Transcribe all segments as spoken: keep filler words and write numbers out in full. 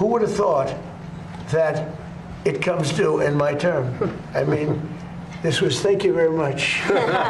who would have thought that it comes due in my term? I mean, this was, thank you very much.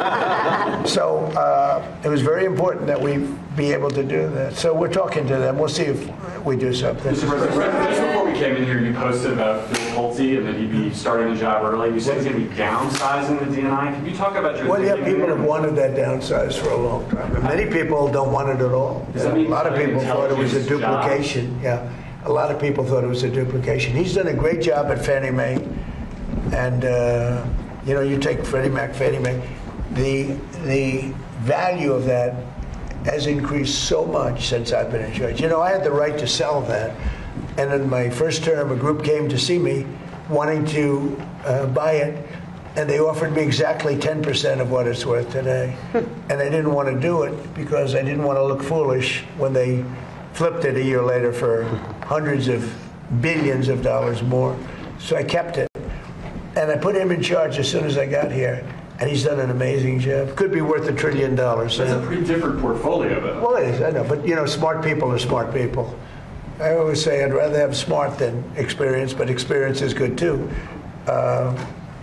So uh, it was very important that we be able to do that. So we're talking to them. We'll see if we do something. Mister President, just before we came in here, you posted about Phil Pulte and that he'd be starting the job early. You said he's going to be downsizing the D N I. Can you talk about your Well, yeah, thinking people there? have wanted that downsized for a long time. And many people don't want it at all. Does that A mean lot of people thought it was a intelligence job? duplication. Yeah, a lot of people thought it was a duplication. He's done a great job at Fannie Mae. And, uh, you know, you take Freddie Mac, Fannie Mae, the, the value of that has increased so much since I've been in charge. You know, I had the right to sell that. And in my first term, a group came to see me wanting to uh, buy it. And they offered me exactly ten percent of what it's worth today. And I didn't want to do it because I didn't want to look foolish when they flipped it a year later for hundreds of billions of dollars more. So I kept it. And I put him in charge as soon as I got here. And he's done an amazing job. Could be worth a trillion dollars. That's a pretty different portfolio, though. Well, it is, I know. But, you know, smart people are smart people. I always say I'd rather have smart than experience, but experience is good, too. Uh,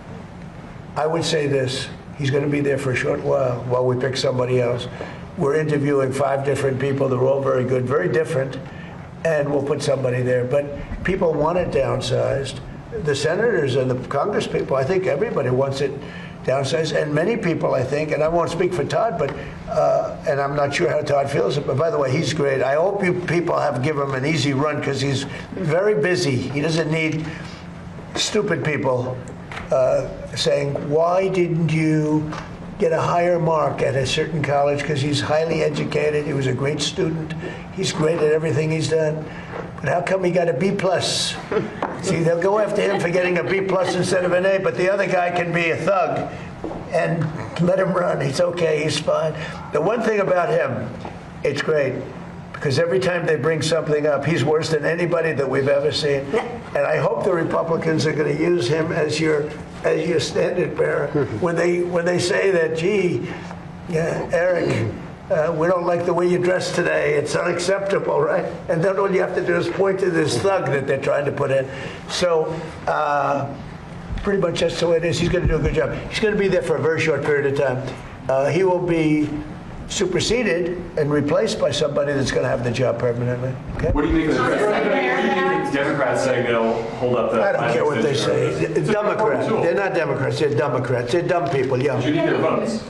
I would say this. He's going to be there for a short while while we pick somebody else. We're interviewing five different people. They're all very good, very different. And we'll put somebody there. But people want it downsized. The senators and the Congress people, I think everybody wants it downsized. And many people, I think, and I won't speak for Todd, but, uh, and I'm not sure how Todd feels, but by the way, he's great. I hope you people have given him an easy run because he's very busy. He doesn't need stupid people uh, saying, why didn't you get a higher mark at a certain college? Because he's highly educated. He was a great student. He's great at everything he's done. But how come he got a B plus? See, they'll go after him for getting a B plus instead of an A, but the other guy can be a thug and let him run. He's okay, he's fine. The one thing about him, it's great, because every time they bring something up, he's worse than anybody that we've ever seen. And I hope the Republicans are going to use him as your as your standard bearer when they when they say that, gee, yeah, Eric, uh, we don't like the way you dress today. It's unacceptable, right? And then all you have to do is point to this thug that they're trying to put in. So uh, pretty much that's the way it is. He's going to do a good job. He's going to be there for a very short period of time. Uh, he will be superseded and replaced by somebody that's going to have the job permanently. Okay? What do you think of the Democrats? Democrats saying they'll hold up the... I don't care what they say. Democrats. They're not Democrats. They're Democrats. They're dumb people, yeah. You need their votes.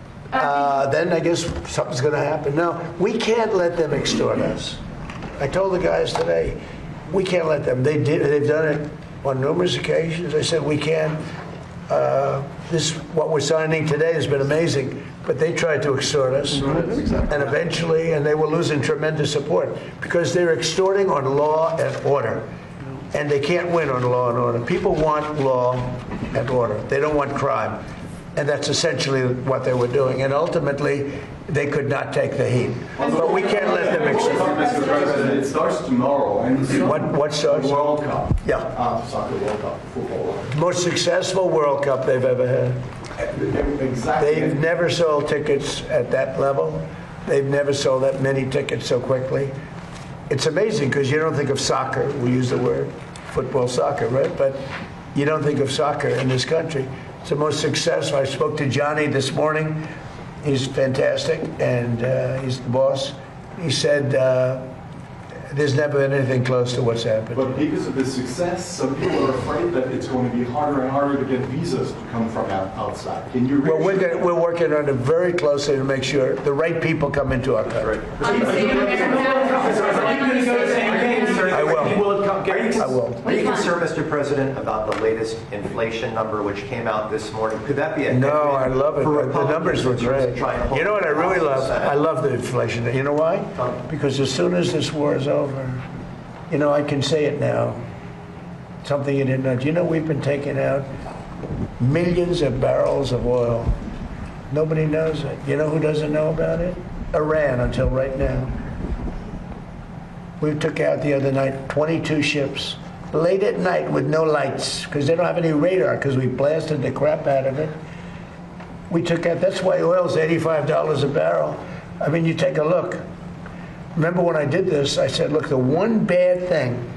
Uh, then I guess something's going to happen. No, we can't let them extort us. I told the guys today, we can't let them. They did. They've done it on numerous occasions. I said we can't. Uh, this what we're signing today has been amazing, but they tried to extort us, and eventually, and they were losing tremendous support because they're extorting on law and order, and they can't win on law and order. People want law and order. They don't want crime. And that's essentially what they were doing. And ultimately, they could not take the heat. But we can't let them extort. Mister President, it starts tomorrow. And What, what starts? The World Cup. Yeah. Uh, soccer World Cup, football. Most successful World Cup they've ever had. Exactly. They've never sold tickets at that level. They've never sold that many tickets so quickly. It's amazing because you don't think of soccer. We use the word football, soccer, right? But you don't think of soccer in this country. It's the most successful. I spoke to Johnny this morning. He's fantastic, and uh, he's the boss. He said uh, there's never been anything close to what's happened. But because of the success, some people are afraid that it's going to be harder and harder to get visas to come from out- outside. Can you Well, we're, reassure gonna, we're working on it very closely to make sure the right people come into our country. I will. Are you, I will. Are you concerned, Mister President, about the latest inflation number which came out this morning? Could that be a No, I headwind love it. for The numbers were Republicans great. trying to hold You know what I really the love? Senate? I love the inflation. You know why? Because as soon as this war is over, you know, I can say it now. Something you didn't know. Do you know we've been taking out millions of barrels of oil? Nobody knows it. You know who doesn't know about it? Iran, until right now. We took out the other night twenty-two ships, late at night with no lights, because they don't have any radar, because we blasted the crap out of it. We took out, that's why oil's eighty-five dollars a barrel. I mean, you take a look. Remember when I did this, I said, look, the one bad thing